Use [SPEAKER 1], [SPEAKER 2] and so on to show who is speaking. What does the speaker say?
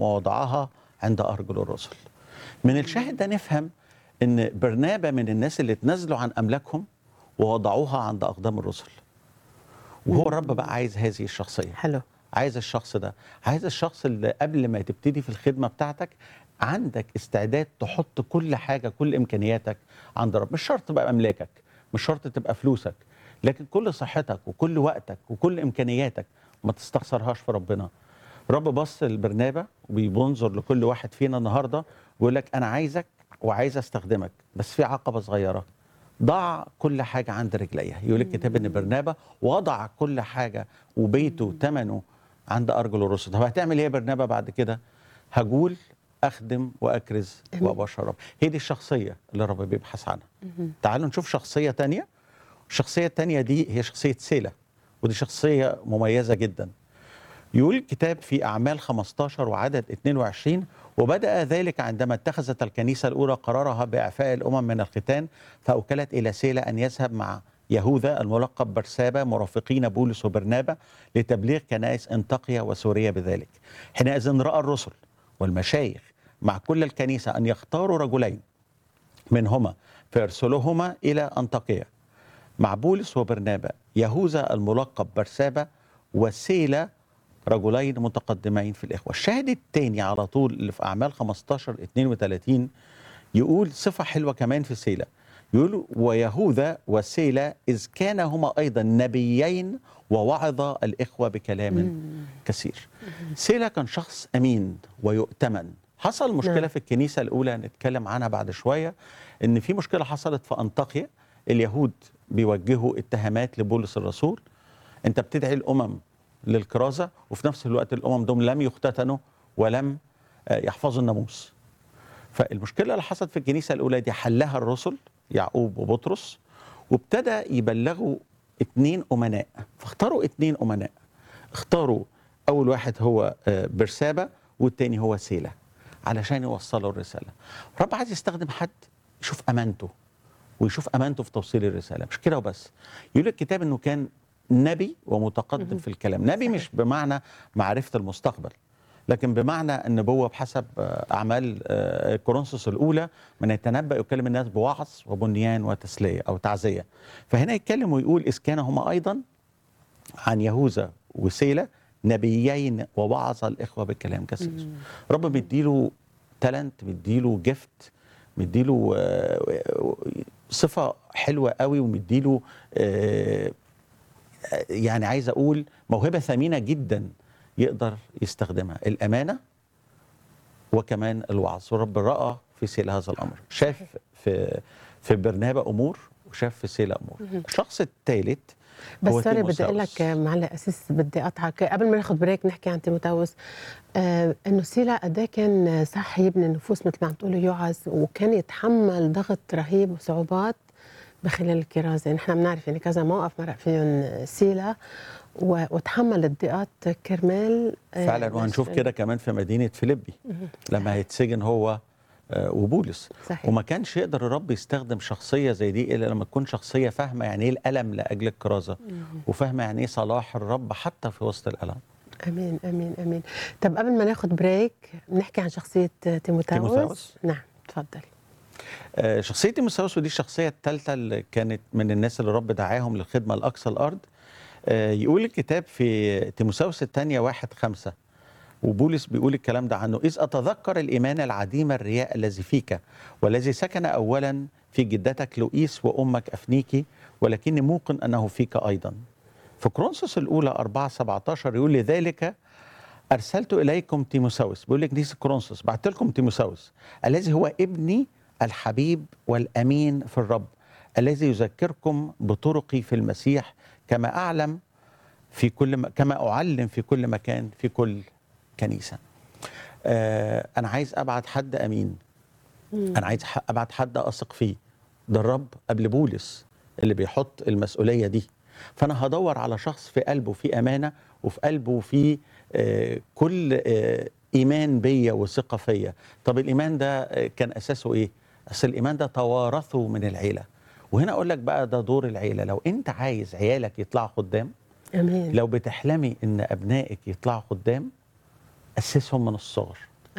[SPEAKER 1] ووضعها عند أرجل الرسل. من الشاهد ده نفهم ان برنابا من الناس اللي اتنازلوا عن املاكهم ووضعوها عند اقدام الرسل. وهو الرب بقى عايز هذه الشخصيه.
[SPEAKER 2] حلو.
[SPEAKER 1] عايز الشخص ده، عايز الشخص اللي قبل ما تبتدي في الخدمه بتاعتك عندك استعداد تحط كل حاجه، كل امكانياتك عند الرب. مش شرط تبقى املاكك، مش شرط تبقى فلوسك، لكن كل صحتك وكل وقتك وكل امكانياتك ما تستخسرهاش في ربنا. رب بص لبرنابا وبينظر لكل واحد فينا النهارده ويقول لك انا عايزك وعايز استخدمك، بس في عقبه صغيره. ضع كل حاجه عند رجليها. يقول الكتاب ان برنابا وضع كل حاجه وبيته ثمنه عند ارجل الرسل. طب هتعمل ايه يا برنابا بعد كده؟ هجول اخدم واكرز وابشر. هي دي الشخصيه اللي رب بيبحث عنها. تعالوا نشوف شخصيه تانية. الشخصيه التانية دي هي شخصيه سيلا، ودي شخصيه مميزه جدا. يقول الكتاب في أعمال 15 وعدد 22: وبدأ ذلك عندما اتخذت الكنيسة الأولى قرارها بإعفاء الأمم من الختان، فأوكلت إلى سيلا أن يذهب مع يهوذا الملقب برسابة مرافقين بولس وبرنابا لتبليغ كنائس أنطاكيا وسوريا بذلك. حينئذ رأى الرسل والمشايخ مع كل الكنيسة أن يختاروا رجلين منهما فيرسلوهما إلى أنطاكيا مع بولس وبرنابا، يهوذا الملقب برسابة وسيلا، رجلين متقدمين في الإخوة. الشاهد الثاني على طول اللي في أعمال 15:32 يقول صفة حلوة كمان في سيلا. يقول ويهوذا وسيلا إذ كان هما أيضا نبيين ووعظ الإخوة بكلام كثير. سيلا كان شخص أمين ويؤتمن. حصل مشكلة في الكنيسة الأولى نتكلم عنها بعد شوية، إن في مشكلة حصلت في أنطاكيا. اليهود بيوجهوا اتهامات لبولس الرسول: أنت بتدعي الأمم للكرازة وفي نفس الوقت الأمم دول لم يختتنوا ولم يحفظوا الناموس. فالمشكلة اللي حصلت في الكنيسة الأولى دي حلها الرسل يعقوب وبطرس، وابتدى يبلغوا 2 أمناء. فاختاروا 2 أمناء. اختاروا أول واحد هو برسابة والتاني هو سيلا علشان يوصلوا الرسالة. رب عايز يستخدم حد يشوف أمانته ويشوف أمانته في توصيل الرسالة. مش كده وبس، يقول الكتاب أنه كان نبي ومتقدم في الكلام. نبي مش بمعنى معرفة المستقبل، لكن بمعنى النبوة بحسب أعمال كورنثوس الأولى: من يتنبأ يكلم الناس بوعظ وبنيان وتسلية أو تعزية. فهنا يتكلم ويقول إذ كان هما أيضا عن يهوذا وسيلة نبيين ووعظ الإخوة بالكلام كثير. رب مديله تالنت، مديله جفت، مديله صفة حلوة قوي، ومديله يعني عايز أقول موهبة ثمينة جدا يقدر يستخدمها: الأمانة وكمان الوعظ. ورب رأى في سيلا هذا الأمر، شاف في برنابا أمور وشاف في سيلا أمور. الشخص الثالث
[SPEAKER 2] بس سوري بدي اقول لك معلق اساس، بدي اقطعك قبل ما ناخذ بريك نحكي عن تيموثاوس. انه سيلا قد ايه كان صح يبني النفوس مثل ما عم تقولوا يوعظ، وكان يتحمل ضغط رهيب وصعوبات بخلال الكرازه. نحن بنعرف يعني كذا موقف مرق فيهم سيلا وتحمل الضيقات كرمال
[SPEAKER 1] فعلا. وهنشوف كده كمان في مدينه فيليبي لما هيتسجن هو وبولس. صحيح. وما كانش يقدر الرب يستخدم شخصيه زي دي الا لما تكون شخصيه فاهمه يعني ايه الالم لاجل الكرازه، وفاهمه يعني ايه صلاح الرب حتى في وسط الالم.
[SPEAKER 2] امين امين امين. طب قبل ما ناخد بريك نحكي عن شخصيه تيموثاوس. نعم تفضل.
[SPEAKER 1] شخصيه تيموثاوس ودي الشخصيه الثالثه اللي كانت من الناس اللي الرب دعاهم للخدمه لاقصى الارض. يقول الكتاب في تيموثاوس الثانيه 1:5، وبولس بيقول الكلام ده عنه: إذ أتذكر الإيمان العديم الرياء الذي فيك والذي سكن أولا في جدتك لؤيس وأمك أفنيكي، ولكني موقن أنه فيك أيضا. في كورنثوس الأولى 4:17 يقول: لذلك أرسلت إليكم تيموثاوس. بيقول لكنيسة كورنثوس بعت لكم تيموثاوس الذي هو ابني الحبيب والأمين في الرب، الذي يذكركم بطرقي في المسيح كما أعلم في كما أعلم في كل مكان في كل كنيسة. أنا عايز أبعت حد أمين. أنا عايز أبعت حد أثق فيه. ده الرب قبل بولس اللي بيحط المسؤولية دي. فأنا هدور على شخص في قلبه في أمانة وفي قلبه في كل إيمان بيا وثقة فيا. طب الإيمان ده كان أساسه إيه؟ أصل الإيمان ده توارثه من العيلة. وهنا أقول لك بقى ده دور العيلة. لو أنت عايز عيالك يطلعوا خدام،
[SPEAKER 2] أمين.
[SPEAKER 1] لو بتحلمي إن أبنائك يطلعوا خدام، أسسهم من الصغر.